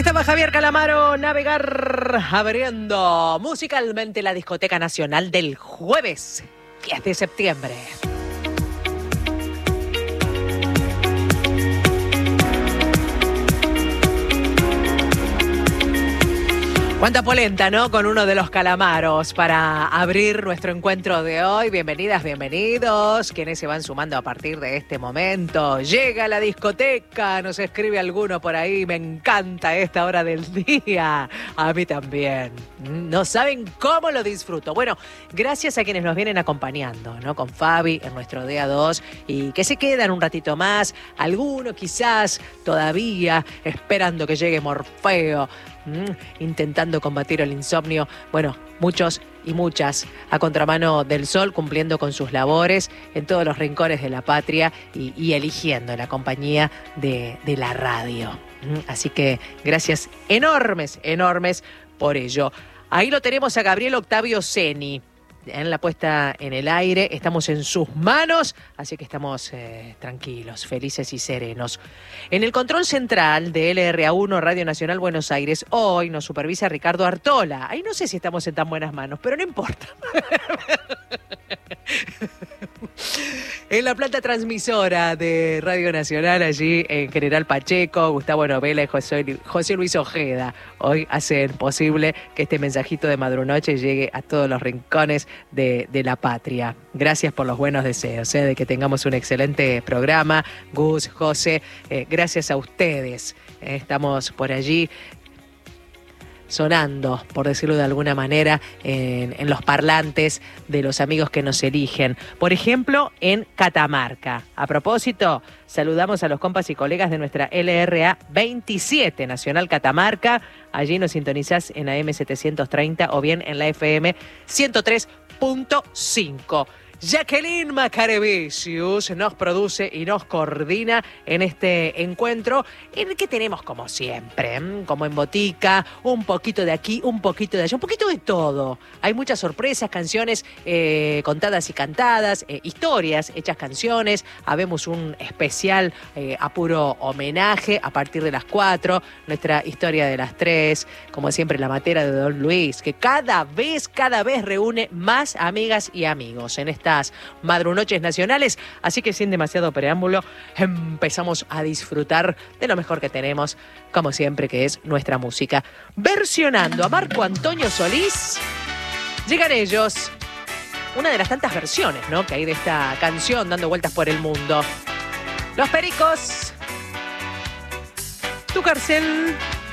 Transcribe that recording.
estaba Javier Calamaro, Navegar, abriendo musicalmente la Discoteca Nacional del jueves 10 de septiembre. Cuánta polenta, ¿no? Con uno de los Calamaros para abrir nuestro encuentro de hoy. Bienvenidas, bienvenidos. Quienes se van sumando a partir de este momento. Llega la discoteca, nos escribe alguno por ahí. Me encanta esta hora del día. A mí también. No saben cómo lo disfruto. Bueno, gracias a quienes nos vienen acompañando, ¿no? Con Fabi en nuestro día 2 y que se quedan un ratito más. Alguno quizás todavía esperando que llegue Morfeo. Intentando combatir el insomnio. Bueno, muchos y muchas a contramano del sol, cumpliendo con sus labores en todos los rincones de la patria y eligiendo la compañía de la radio. Así que gracias enormes, enormes por ello. Ahí lo tenemos a Gabriel Octavio Ceni. En la puesta en el aire, estamos en sus manos, así que estamos tranquilos, felices y serenos. En el control central de LRA1 Radio Nacional Buenos Aires, hoy nos supervisa Ricardo Artola. Ahí no sé si estamos en tan buenas manos, pero no importa. En la planta transmisora de Radio Nacional, allí en General Pacheco, Gustavo Novela y José Luis Ojeda, hoy hacen posible que este mensajito de Madrunoche llegue a todos los rincones de la patria. Gracias por los buenos deseos, de que tengamos un excelente programa. Gus, José, gracias a ustedes. Estamos por allí sonando, por decirlo de alguna manera, en los parlantes de los amigos que nos eligen. Por ejemplo, en Catamarca. A propósito, saludamos a los compas y colegas de nuestra LRA 27 Nacional Catamarca. Allí nos sintonizás en AM 730 o bien en la FM 103.5. Jacqueline Macarevicius nos produce y nos coordina en este encuentro en el que tenemos, como siempre, como en botica, un poquito de aquí, un poquito de allá, un poquito de todo. Hay muchas sorpresas, canciones contadas y cantadas, historias hechas canciones. Habemos un especial a puro homenaje a partir de las 4, nuestra historia de las 3, como siempre la materia de Don Luis, que cada vez reúne más amigas y amigos en esta Madrunoches Nacionales, así que sin demasiado preámbulo empezamos a disfrutar de lo mejor que tenemos, como siempre, que es nuestra música. Versionando a Marco Antonio Solís, llegan ellos, una de las tantas versiones, ¿no?, que hay de esta canción dando vueltas por el mundo. Los Pericos, Tu Carcel.